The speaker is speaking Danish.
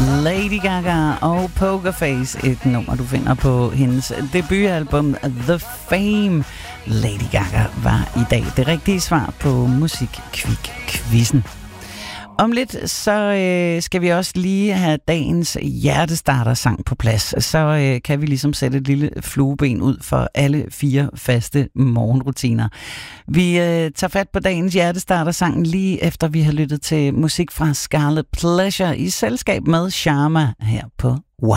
Lady Gaga og Pokerface, et nummer, du finder på hendes debutalbum The Fame. Lady Gaga var i dag det rigtige svar på Musikkvik-quizzen. Om lidt, så skal vi også lige have dagens hjertestarter-sang på plads. Så kan vi ligesom sætte et lille flueben ud for alle 4 faste morgenrutiner. Vi tager fat på dagens hjertestarter-sang lige efter vi har lyttet til musik fra Scarlet Pleasure i selskab med Sharma her på